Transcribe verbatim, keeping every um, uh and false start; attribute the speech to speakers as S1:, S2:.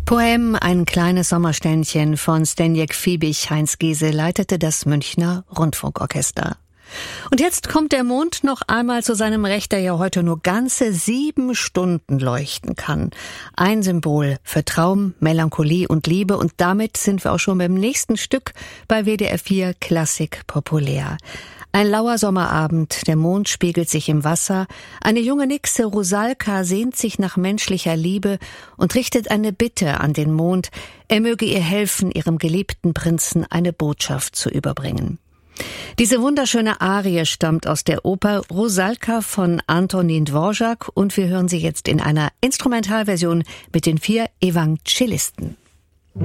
S1: Poem Ein kleines Sommerständchen von Zdeněk Fiebig. Heinz Giese leitete das Münchner Rundfunkorchester. Und jetzt kommt der Mond noch einmal zu seinem Recht, der ja heute nur ganze sieben Stunden leuchten kann. Ein Symbol für Traum, Melancholie und Liebe. Und damit sind wir auch schon beim nächsten Stück bei W D R vier Klassik Populär. Ein lauer Sommerabend, der Mond spiegelt sich im Wasser. Eine junge Nixe, Rusalka, sehnt sich nach menschlicher Liebe und richtet eine Bitte an den Mond, er möge ihr helfen, ihrem geliebten Prinzen eine Botschaft zu überbringen. Diese wunderschöne Arie stammt aus der Oper Rusalka von Antonin Dvorak und wir hören sie jetzt in einer Instrumentalversion mit den vier Evangelisten.